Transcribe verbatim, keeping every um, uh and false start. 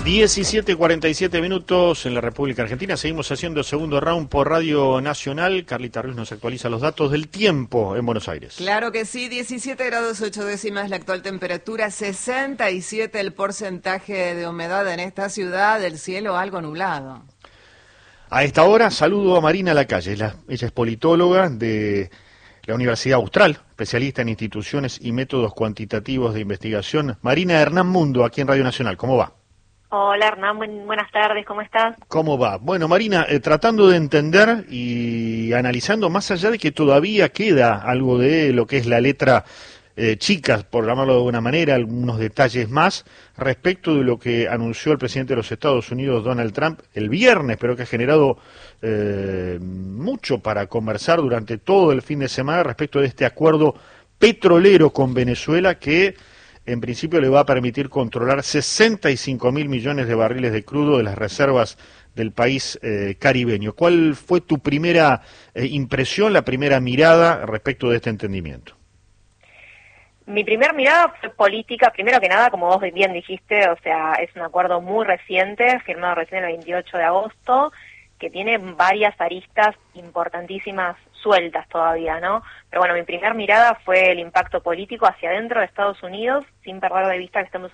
diecisiete cuarenta y siete minutos en la República Argentina. Seguimos haciendo el segundo round por Radio Nacional. Carlita Ruiz nos actualiza los datos del tiempo en Buenos Aires. Claro que sí, diecisiete grados ocho décimas la actual temperatura, sesenta y siete el porcentaje de humedad en esta ciudad, el cielo algo nublado. A esta hora saludo a Marina Lacalle, ella es politóloga de la Universidad Austral, especialista en instituciones y métodos cuantitativos de investigación. Marina, Hernán Mundo, aquí en Radio Nacional, ¿cómo va? Hola Hernán, buen, buenas tardes, ¿cómo estás? ¿Cómo va? Bueno, Marina, eh, tratando de entender y analizando más allá de que todavía queda algo de lo que es la letra eh, chica, por llamarlo de alguna manera, algunos detalles más respecto de lo que anunció el presidente de los Estados Unidos, Donald Trump, el viernes, pero que ha generado eh, mucho para conversar durante todo el fin de semana respecto de este acuerdo petrolero con Venezuela que en principio le va a permitir controlar sesenta y cinco mil millones de barriles de crudo de las reservas del país eh, caribeño. ¿Cuál fue tu primera eh, impresión, la primera mirada respecto de este entendimiento? Mi primera mirada fue política, primero que nada, como vos bien dijiste, o sea, es un acuerdo muy reciente, firmado recién el veintiocho de agosto, que tiene varias aristas importantísimas sueltas todavía, ¿no? Pero bueno, mi primera mirada fue el impacto político hacia adentro de Estados Unidos, sin perder de vista que estamos